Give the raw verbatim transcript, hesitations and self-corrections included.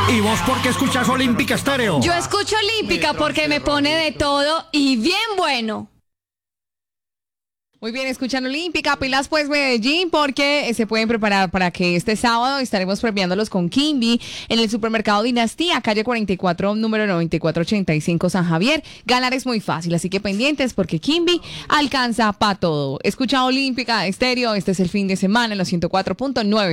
¿Y vos por qué escuchas Olímpica Estéreo? Yo escucho Olímpica porque me pone de todo y bien bueno. Muy bien, escuchan Olímpica, pilas pues Medellín, porque se pueden preparar para que este sábado estaremos premiándolos con Kimby en el supermercado Dinastía, calle cuarenta y cuatro, número noventa y cuatro ochenta y cinco, San Javier. Ganar es muy fácil, así que pendientes porque Kimby alcanza para todo. Escucha Olímpica Estéreo, este es el fin de semana en los ciento cuatro punto nueve.